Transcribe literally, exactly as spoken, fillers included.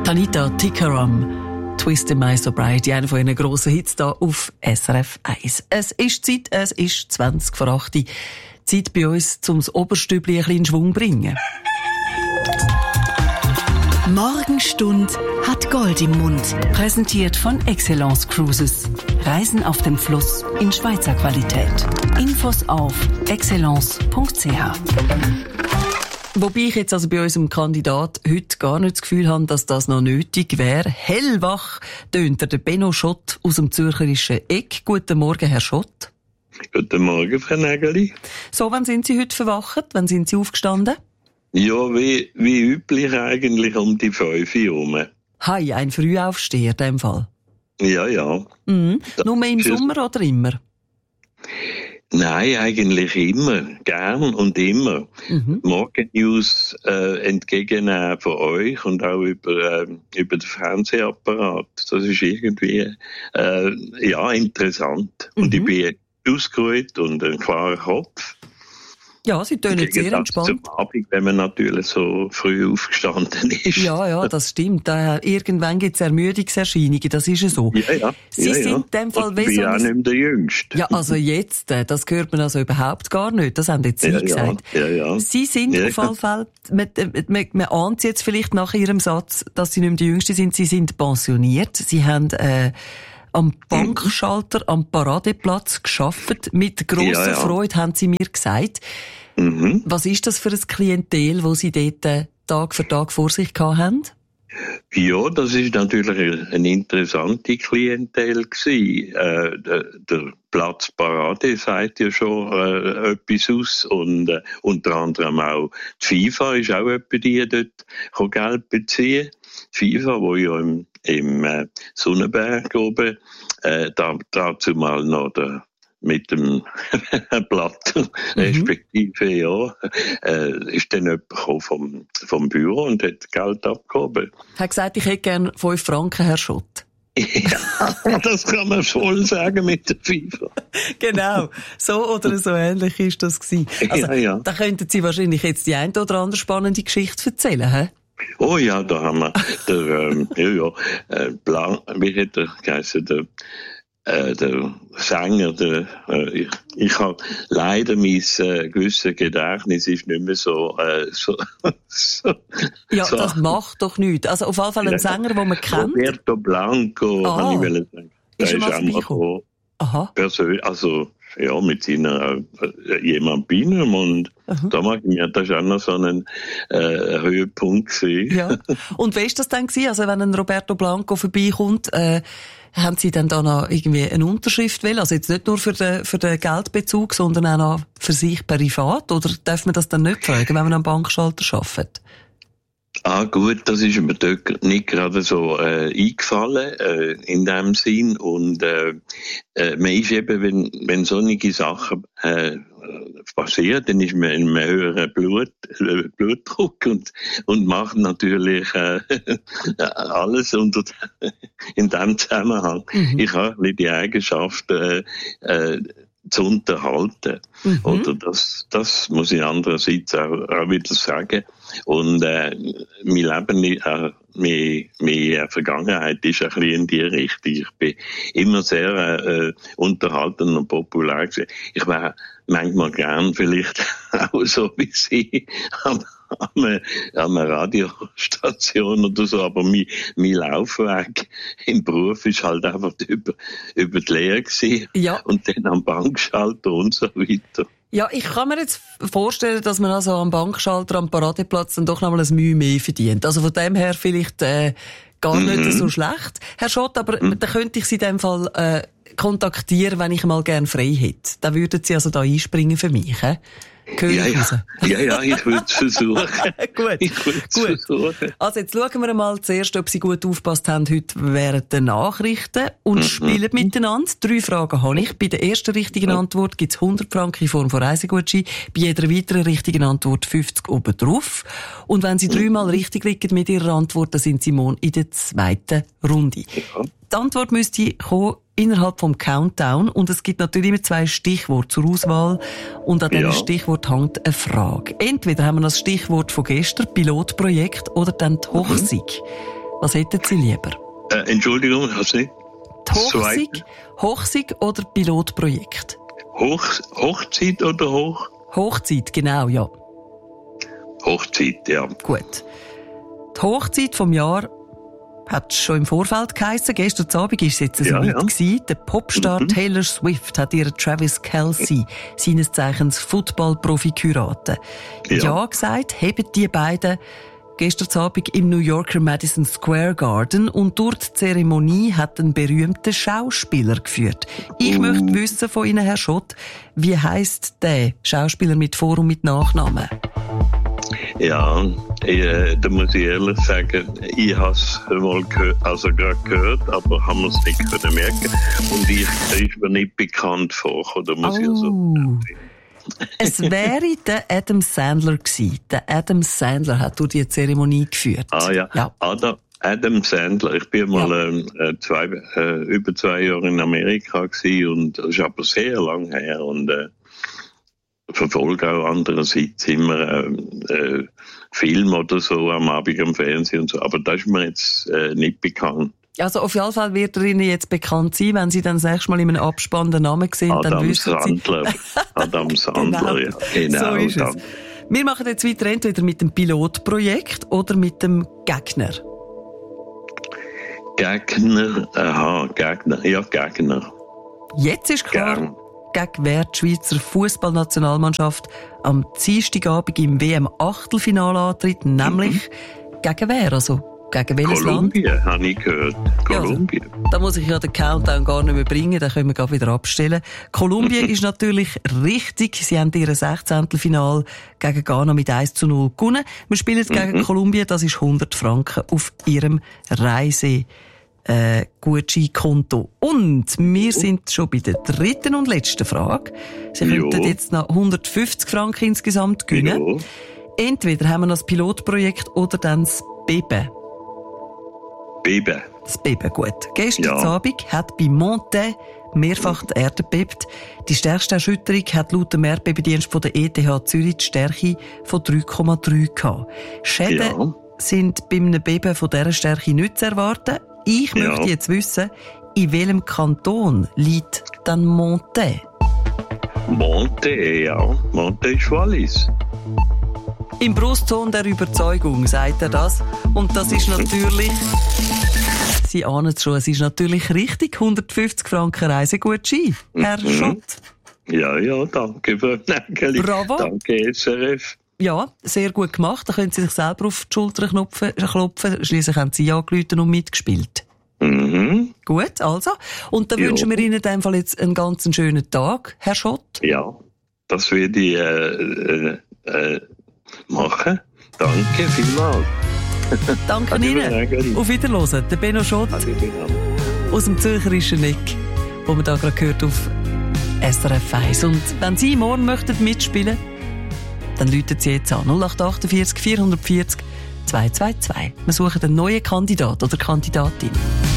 Tanita Tikaram, Twist in My Sobriety, einer von ihren grossen Hits hier auf S R F eins. Es ist Zeit, es ist zwanzig vor acht. Zeit bei uns, um das Oberstübli ein bisschen in Schwung zu bringen. Morgenstund hat Gold im Mund. Präsentiert von Excellence Cruises. Reisen auf dem Fluss in Schweizer Qualität. Infos auf excellence punkt c h. Wobei ich jetzt also bei unserem Kandidat heute gar nicht das Gefühl habe, dass das noch nötig wäre. Hellwach tönt der Benno Schott aus dem zürcherischen Eck. Guten Morgen, Herr Schott. Guten Morgen, Frau Nägeli. So, wann sind Sie heute verwacht? Wann sind Sie aufgestanden? Ja, wie, wie üblich eigentlich um die fünf Uhr herum. Hi, ein Frühaufsteher in dem Fall. Ja, ja. Mhm. Nur im Sommer oder immer? Nein, eigentlich immer. Gern und immer. Mhm. Morgennews äh, entgegennehmen von euch und auch über, äh, über den Fernsehapparat. Das ist irgendwie äh, ja, interessant. Mhm. Und ich bin ausgeruht und ein klarer Kopf. Ja, Sie tönen sehr entspannt. Zum Abend, wenn man natürlich so früh aufgestanden ist. Ja, ja, das stimmt. Äh, irgendwann gibt es Ermüdungserscheinungen, das ist ja so. Ja, ja. Sie ja, sind ja. in dem Fall... Ich bin so ja auch nicht mehr der Jüngste. Ja, also jetzt, äh, das hört man also überhaupt gar nicht. Das haben jetzt Sie ja, gesagt. Ja, ja, ja. Sie sind ja, auf alle Fälle, man, man, man ahnt jetzt vielleicht nach Ihrem Satz, dass Sie nicht mehr die Jüngste sind. Sie sind pensioniert. Sie haben... Äh, am Bankschalter, am Paradeplatz gearbeitet. Mit grosser ja, ja. Freude, haben Sie mir gesagt. Mhm. Was ist das für ein Klientel, das Sie dort äh, Tag für Tag vor sich gehabt haben? Ja, das ist natürlich eine interessante Klientel gewesen. Äh, der, der Platz Parade sagt ja schon äh, etwas aus und äh, unter anderem auch die FIFA ist auch etwa die dort Geld beziehen. Die FIFA, wo ja im, im äh, Sonnenberg oben äh, da, dazu mal noch der mit dem Blatt, mhm. respektive, ja, äh, ist dann jemand gekommen vom, vom Büro und hat Geld abgehoben. Er hat gesagt, ich hätte gerne fünf Franken, Herr Schott. Ja, das kann man voll sagen mit der FIFA. Genau, so oder so ähnlich ist das gewesen. Also, ja, ja. Da könnten Sie wahrscheinlich jetzt die eine oder andere spannende Geschichte erzählen, hä? Oh ja, da haben wir der, ähm, ja, ja, äh, Blanc, wie hat der geheißen, der, äh, der Sänger, der, äh, ich, ich habe leider mein äh, gewisses Gedächtnis ist nicht mehr so, äh, so, so ja, so. Das macht doch nichts. Also auf jeden Fall ein Sänger, den man kennt. Roberto Blanco, ah, kann ich will sagen. Ist der er mal vorbeigekommen? Aha. Persönlich, also, ja, mit seiner, äh, jemand bei ihm und uh-huh. da mag ich mir, das war auch noch so ein, äh, Höhepunkt gewesen. Ja. Und wie ist das dann gewesen? Also, wenn ein Roberto Blanco vorbeikommt, äh, haben Sie dann da noch irgendwie eine Unterschrift will? Also jetzt nicht nur für den, für den Geldbezug, sondern auch noch für sich privat? Oder darf man das dann nicht fragen, wenn man am Bankschalter arbeitet? Ah, gut, das ist mir dort nicht gerade so äh, eingefallen, äh, in dem Sinn. Und äh, äh, man ist eben, wenn, wenn solche Sachen äh, passieren, dann ist man in einem höheren Blut, äh, Blutdruck und, und macht natürlich äh, alles unter, in dem Zusammenhang. Mhm. Ich habe die Eigenschaft, äh, äh, zu unterhalten. Mhm. Oder das, das muss ich andererseits auch, auch wieder sagen. Und äh, mein Leben, äh, meine, meine Vergangenheit ist ein bisschen in die Richtung. Ich bin immer sehr äh, unterhaltend und populär gewesen. Ich wäre manchmal gern vielleicht auch so wie Sie am, am, am Radiostation oder so, aber mein, mein Laufweg im Beruf ist halt einfach über, über die Lehre gewesen. Ja. Und dann am Bankschalter und so weiter. Ja, ich kann mir jetzt vorstellen, dass man also am Bankschalter, am Paradeplatz dann doch noch mal ein Mühe mehr verdient. Also von dem her vielleicht äh, gar mhm. nicht so schlecht. Herr Schott, aber mhm. dann könnte ich Sie in dem Fall äh, kontaktieren, wenn ich mal gerne frei hätte. Dann würden Sie also da einspringen für mich, hä? Ja, ja. ja, ja, ich würde es versuchen. Gut, ich würde es versuchen. Also jetzt schauen wir mal zuerst, ob Sie gut aufgepasst haben heute während der Nachrichten und mhm. spielen miteinander. Drei Fragen habe ich. Bei der ersten richtigen Antwort gibt es hundert Franken in Form von Reisegutschein. Bei jeder weiteren richtigen Antwort fünfzig oben drauf. Und wenn Sie dreimal richtig liegen mit Ihrer Antwort, dann sind Sie morgen in der zweiten Runde. Ja. Die Antwort müsste kommen innerhalb vom Countdown und es gibt natürlich immer zwei Stichworte zur Auswahl und an diesem ja. Stichwort hängt eine Frage. Entweder haben wir das Stichwort von gestern, Pilotprojekt, oder dann die Hochsieg. Mhm. Was hätten Sie lieber? Äh, Entschuldigung, hast du nicht? Die Hochzeit, Hochzeit oder Pilotprojekt? Hoch, Hochzeit oder Hoch? Hochzeit, genau, ja. Hochzeit, ja. Gut. Die Hochzeit vom Jahr hat schon im Vorfeld geheissen. Gestern Abend war es jetzt so Ja, weit ja. gewesen. Der Popstar Mhm. Taylor Swift hat ihren Travis Kelce, seines Zeichens Football-Profi, geheiratet. Ja. Ja. ja gesagt, haben die beiden gestern Abend im New Yorker Madison Square Garden und durch die Zeremonie hat ein berühmter Schauspieler geführt. Ich Uh. möchte wissen von Ihnen, Herr Schott, wie heisst der Schauspieler mit Vor- und mit Nachnamen? Ja, äh, da muss ich ehrlich sagen, ich habe es mal gehört, also gerade gehört, aber haben wir es nicht können merken. Und ich, der ist mir nicht bekannt vorgekommen, da muss ich also. Oh. Es wäre der Adam Sandler gewesen. Der Adam Sandler hat durch die Zeremonie geführt. Ah ja, Ja. Adam, Adam Sandler. Ich bin mal Ja. ähm, äh, zwei, äh, über zwei Jahre in Amerika gewesen und das ist aber sehr lang her und äh, verfolge auch andererseits immer äh, äh, Film oder so am Abend am Fernsehen und so. Aber das ist mir jetzt äh, nicht bekannt. Also auf jeden Fall wird er Ihnen jetzt bekannt sein, wenn Sie dann das nächste Mal in einem Abspann den Namen sehen, dann Adam wissen Sie... Sandler. Adam Sandler, Genau. ja. Genau. So ist es. dann. Wir machen jetzt weiter entweder mit dem Pilotprojekt oder mit dem Gegner. Gegner, aha, Gegner, ja, Gegner. Jetzt ist klar, Gern. gegen wer die Schweizer Fußballnationalmannschaft am Dienstagabend im W M-Achtelfinale antritt, nämlich gegen wer, also gegen welches Land? Kolumbien, habe ich gehört. Ja, also, Kolumbien. da muss ich ja den Countdown gar nicht mehr bringen, den können wir gerade wieder abstellen. Kolumbien ist natürlich richtig. Sie haben ihr Sechzehntelfinal gegen Ghana mit eins zu null gewonnen. Wir spielen jetzt gegen Mhm. Kolumbien, das ist hundert Franken auf ihrem Reise. Äh, Gutscheinkonto. Und wir sind schon bei der dritten und letzten Frage. Sie Jo. könnten jetzt noch hundertfünfzig Franken insgesamt gewinnen. Ja. Entweder haben wir noch das Pilotprojekt oder dann das Beben. Beben. Das Beben, gut. Gestern Ja. Abend hat bei Monte mehrfach die Erde gebebt. Die stärkste Erschütterung hat laut dem Erdbebendienst von der E T H Zürich die Stärke von drei Komma drei gehabt. Schäden Ja. sind bei einem Beben von dieser Stärke nicht zu erwarten. Ich Ja. möchte jetzt wissen, in welchem Kanton liegt dann Monte? Monte, ja. Monte ist Wallis. Im Brustton der Überzeugung sagt er das. Und das ist natürlich... Sie ahnen es schon, es ist natürlich richtig. hundertfünfzig Franken Reisegutschein. Herr Mhm. Schott. Ja, ja, danke für Nägeli. Bravo. Danke, S R F. Ja, sehr gut gemacht. Da können Sie sich selber auf die Schulter knopfen, klopfen. Schliesslich haben Sie angerufen und mitgespielt. Mhm. Gut, also. Und dann Ja. wünschen wir Ihnen in dem Fall jetzt einen ganz schönen Tag, Herr Schott. Ja, das werde ich äh, äh, äh, machen. Danke vielmals. Danke Ade, Ihnen. Nägeli. Auf Wiederhören. Der Benno Schott Ade, Benno. aus dem Zürcherischen Eck, wo man da gerade gehört auf S R F eins. Und wenn Sie morgen möchten mitspielen, dann rufen Sie jetzt an null acht achtundvierzig vierhundertvierzig zwei zwei zwei. Wir suchen einen neuen Kandidat oder Kandidatin.